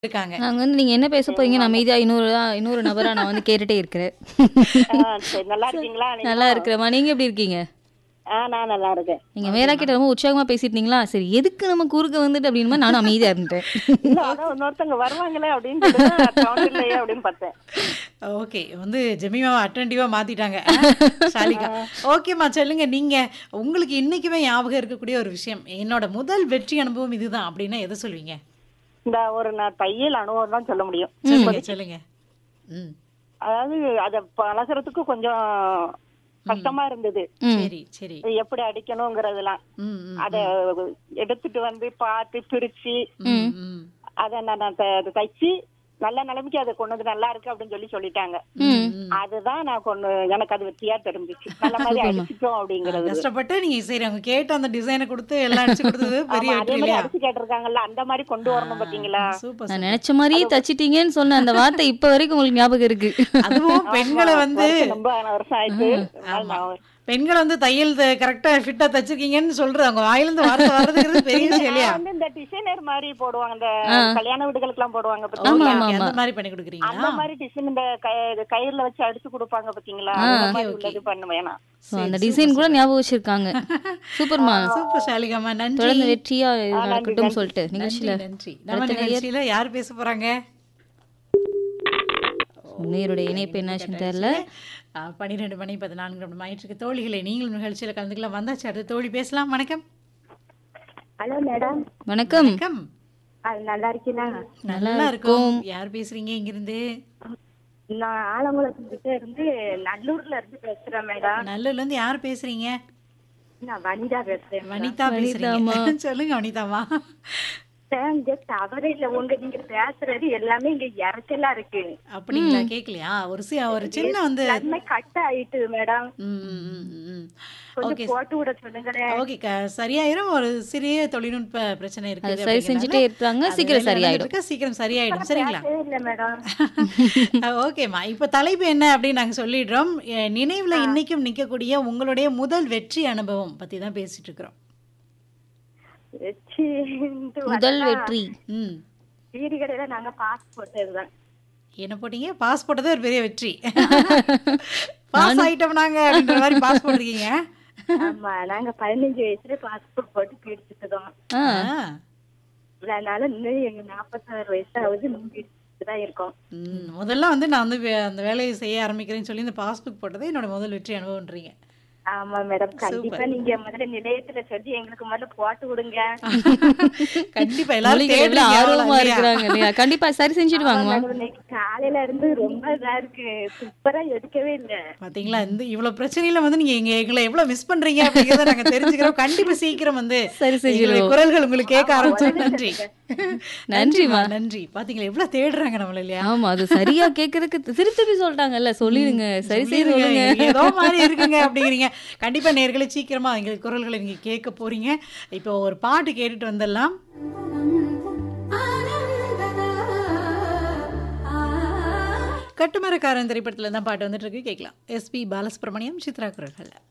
இருக்காங்க. நாங்க வந்து நீங்க என்ன பேச போறீங்கன்னு ஆமாங்க. அமைதியா இன்னொரு நபரா நான் வந்து கேட்டுட்டே இருக்கிறேன். சரி நல்லா இருக்கீங்களா நல்லா நீங்களும்? இருக்கிறேம்மா. நீங்க எப்படி இருக்கீங்க? நான் நல்லா இருக்கேன். நீங்க மேரா கிட்ட ரொம்ப உற்சாகமா பேசிட்டீங்களா? சரி எதுக்கு நம்ம குறுக்க வந்துட்டு அப்படின்னு நானும் அமைதியா இருந்துட்டேன். இல்ல அதான் இன்னொருத்தவங்க வருவாங்களே அப்படின்னு சொல்லிட்டு சவுண்ட் இல்லையே அப்படின்னு பார்த்தேன். ஓகே. வந்து ஜெமிமாவ அட்டென்டிவா மாத்திட்டாங்க. ஷாலிகா. ஓகேம்மா சொல்லுங்க. நீங்க உங்களுக்கு இன்னைக்குமே ஞாபகம் இருக்கக்கூடிய ஒரு விஷயம். என்னோட முதல் வெற்றி அனுபவம் இதுதான் அப்படின்னா எத சொல்வீங்க? இந்த நான் தையல் அனுபவம் தான் சொல்ல முடியும். சொல்லுங்க, சொல்லுங்க. ம். அதாவது அத பழகுறதுக்கு கொஞ்சம் கஷ்டமா இருந்தது. சரி, சரி. இது எப்படி அடிக்கணுங்கிறதெல்லாம். ம், ம், அத எடுத்துட்டு வந்து பார்த்து பிரிச்சு ம், ம். அத நான் தைச்சு நல்ல நிலைமைக்கு அதை கொண்டு வந்து நல்லா இருக்கு அப்படின்னு சொல்லிட்டாங்க. அதுதான் நான் எனக்கு அது வெற்றியா தெரிஞ்சிச்சு. நல்ல மாதிரி அடிச்சிட்டோம் அப்படிங்கிறது. கஷ்டப்பட்டு நீங்க சரி அவங்க கேட்ட அந்த டிசைனை கொடுத்து எல்லாம் அடிச்சு கொடுத்தது பெரிய ஆமா, அதே வெற்றி மாதிரி இல்லையா? அடிச்சு கேட்டிருக்காங்கல்ல அந்த மாதிரி கொண்டு வரணும் பாத்தீங்களா? சூப்பர், நான் சூப்பர். நினைச்ச மாதிரியே தச்சிட்டீங்கன்னு சொன்ன அந்த வார்த்தை இப்ப வரைக்கும் உங்களுக்கு ஞாபகம் இருக்கு. அதுவும் பெண்களை வந்து ரொம்ப வருஷம் ஆயிடுச்சு. ஆமா. பெண்கள் வந்து தையல் கரெக்டா ஃபிட்டா தச்சிருக்கீங்கன்னு சொல்றது அவங்க வாயிலிருந்து வார்த்தை வர்றதுங்கிறது பெரிய விஷயம் இல்லையா? நான் வந்து இந்த டிசைனர் மாதிரி போடுவாங்க, இந்த கல்யாண வீடுகளுக்கு எல்லாம் போடுவாங்க ஓகே, பாத்தீங்களா? ஓகே. அந்த மாதிரி பண்ணி கொடுக்குறீங்களா? அந்த மாதிரி டிசைன் இந்த கயிறுல வச்சு அடிச்சு கொடுப்பாங்க பாத்தீங்களா? அந்த மாதிரி உள்ளது பண்ணுவேன் நான். So, அந்த டிசைன் கூட ஞாபகம் வச்சிருக்காங்க. சூப்பர்மா. சூப்பர் ஷாலிகாமா, நன்றி. தொடர்ந்து வெற்றியா நன்றி, இருக்கட்டும் சொல்லிட்டு நிகழ்ச்சியில நன்றி. நம்ம நிகழ்ச்சியில யார் பேச போறாங்க? நேருடைய இணைப்பு என்னாச்சுன்னு தெரியல. 12 மணி 14 நிமிடம் ஆயிட்டு தோழிகளை நீங்களும் நிகழ்ச்சியில கலந்துக்கலாம். வந்தாச்சு அடுத்த தோழி பேசலாம். வணக்கம். ஹலோ மேடம், வணக்கம். வணக்கம். நல்லா இருக்கீங்களா? நல்லா இருக்கும். யார் பேசுறீங்க இங்கிருந்து? நான் ஆலங்குளத்துக்கிட்ட இருந்து நல்லூர்ல இருந்து பேசுறேன் மேடம். நல்லூர்ல இருந்து யார் பேசுறீங்க? நான் வனிதா பேசுறேன். வனிதா பேசுறீங்க. சொல்லுங்க வனிதாமா. இங்க டவர் இல்ல, நீங்க பேசுறது எல்லாமே இங்க இறச்சலா இருக்கு. அப்படிங்களா? கேக்கலையா? ஒரு சின்ன வந்து எல்லாமே கட் ஆயிட்டு மேடம். கொஞ்சம் ஓகே, போட்டு விட சொல்லுங்களேன். ஓகே. சரியாயிரும். ஒரு சிறிய தொழில்நுட்ப பிரச்சனை அது இருக்குது சரி செஞ்சுட்டே இருக்காங்க. சீக்கிரம் சரியாயிடும். சீக்கிரம் சரியாயிடும். சரிங்களா? பேசவே இல்ல மேடம். ஓகேம்மா. இப்ப தலைப்பு என்ன அப்படின்னு நாங்க சொல்லிடுறோம். நினைவுல இன்னைக்கும் நிக்கக்கூடிய உங்களுடைய முதல் வெற்றி அனுபவம் பத்தி தான் பேசிட்டு இருக்கிறோம். முதல் வெற்றி. ம். வீடு கடையில நாங்க பாஸ் போட்டதுதான். என்ன போட்டீங்க? பாஸ் போட்டதே ஒரு பெரிய வெற்றி. பாஸ் ஆயிட்டோம் நாங்க அப்படின்ற மாதிரி பாஸ் போட்டிருக்கீங்க. ஆமா, நாங்க 15 வயசுல பாஸ்போர்ட் போட்டு பிடிச்சிட்டோம். ஆ. அதனால இன்னும் எங்க 46 வயசாவது பிடிச்சிட்டு தான் இருக்கோம். முதல்ல வந்து நான் வந்து அந்த வேலையை செய்ய ஆரம்பிக்கிறேன்னு சொல்லி இந்த பாஸ்புக் போட்டதே என்னோட முதல் வெற்றி அனுபவம்ன்றீங்க. ஆமா மேடம், கண்டிப்பா நீங்க முதல்ல நிலையத்துல சொல்லி எங்களுக்கு முதல்ல போட்டு விடுங்க. கண்டிப்பா எல்லாரும் மொழிகள் எவ்வளவு தேடுறீங்க ஆர்வமா இல்லையா? இருக்கிறாங்க இல்லையா? கண்டிப்பா சரி செஞ்சுடுவாங்கம்மா. மேடம், இன்னைக்கு காலையில இருந்து ரொம்ப இதா இருக்கு, சூப்பரா எடுக்கவே இல்ல. பாத்தீங்களா? இவ்வளவு பிரச்சனையில வந்து நீங்க எங்களை எவ்வளவு மிஸ் பண்றீங்க அப்படிங்கறத நாங்க தெரிஞ்சுக்கிறோம். கண்டிப்பா சீக்கிரம் வந்து சரி செஞ்சிருவோம். எங்களுடைய குரல்கள் உங்களுக்கு கேட்க ஆரம்பிச்சோம். நன்றி. நன்றிமா. நன்றி. பாத்தீங்களா எவ்வளவு தேடுறாங்க நம்மள இல்லையா? ஆமா, அது சரியா கேக்குறதுக்கு திருப்பி சொல்லிட்டாங்கல்ல, சொல்லிடுங்க, சரி சரி சொல்லிருங்க, சொல்லுங்க. இது ஏதோ மாதிரி இருக்குங்க அப்படிங்கிறீங்க. கண்டிப்பா நேயர்களே சீக்கிரமா எங்கள் குரல்களை நீங்க கேட்க போறீங்க. இப்போ ஒரு பாட்டு கேட்டுட்டு வந்துடலாம். கட்டுமரக்காரன் திரைப்படத்துல தான் பாட்டு வந்துட்டு இருக்கு. கேட்கலாம். எஸ்பி பாலசுப்ரமணியம், சித்ரா குரல்கள்.